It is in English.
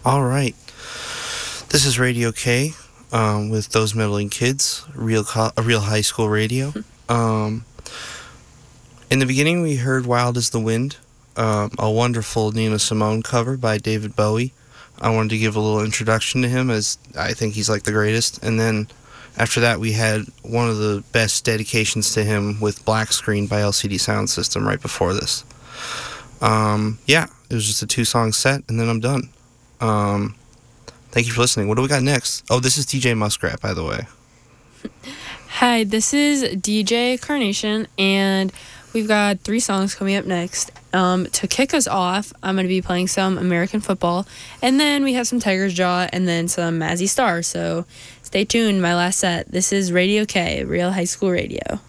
All right. This is Radio K with Those Meddling Kids, a real high school radio. In the beginning, we heard Wild as the Wind, a wonderful Nina Simone cover by David Bowie. I wanted to give a little introduction to him, as I think he's like the greatest. And then after that, we had one of the best dedications to him with Black Screen by LCD Sound System right before this. Yeah, it was just a 2-song set, and then I'm done. Thank you for listening. What do we got next? Oh, this is DJ Muskrat, by the way. Hi, this is DJ Carnation, and we've got 3 songs coming up next. To kick us off, I'm going to be playing some American football, and then we have some Tiger's Jaw, and then some Mazzy Star. So stay tuned, my last set. This is Radio K, Real High School Radio.